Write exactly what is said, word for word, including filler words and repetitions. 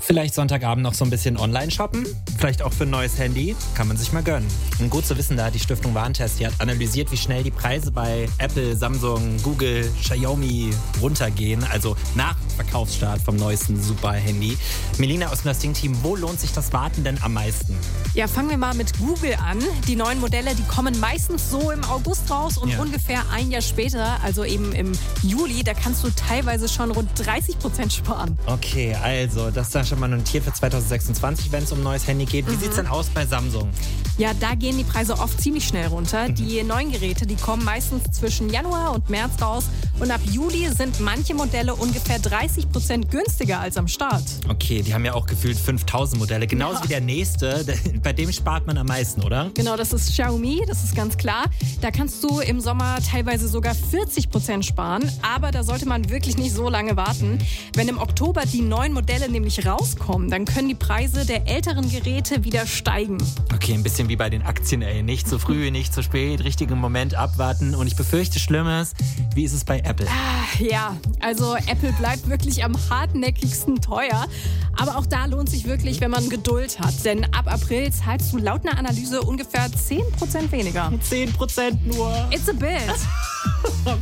Vielleicht Sonntagabend noch so ein bisschen online shoppen? Vielleicht auch für ein neues Handy? Kann man sich mal gönnen. Und gut zu wissen, da hat die Stiftung Warentest, die hat analysiert, wie schnell die Preise bei Apple, Samsung, Google, Xiaomi runtergehen. Also nach Verkaufsstart vom neuesten Super-Handy. Melina aus dem Nasting-Team, wo lohnt sich das Warten denn am meisten? Ja, fangen wir mal mit Google an. Die neuen Modelle, die kommen meistens so im August raus und Ja. ungefähr ein Jahr später, also eben im Juli, da kannst du teilweise schon rund dreißig Prozent sparen. Okay, also das ist dann schon mal notiert für zwanzig sechsundzwanzig, wenn es um ein neues Handy geht. Wie Mhm. sieht's denn aus bei Samsung? Ja, da gehen die Preise oft ziemlich schnell runter. Die neuen Geräte, die kommen meistens zwischen Januar und März raus. Und ab Juli sind manche Modelle ungefähr dreißig Prozent günstiger als am Start. Okay, die haben ja auch gefühlt fünftausend Modelle. Genauso Ja. wie der nächste. Bei dem spart man am meisten, oder? Genau, das ist Xiaomi, das ist ganz klar. Da kannst du im Sommer teilweise sogar vierzig Prozent sparen. Aber da sollte man wirklich nicht so lange warten. Wenn im Oktober die neuen Modelle nämlich rauskommen, dann können die Preise der älteren Geräte wieder steigen. Okay, ein bisschen wie bei den Aktien, ey. Nicht zu früh, nicht zu spät, richtigen Moment abwarten. Und ich befürchte Schlimmes. Wie ist es bei Apple? Ja, also Apple bleibt wirklich am hartnäckigsten teuer. Aber auch da lohnt sich wirklich, wenn man Geduld hat. Denn ab April zahlst du laut einer Analyse ungefähr zehn Prozent weniger. zehn Prozent nur. It's a bit.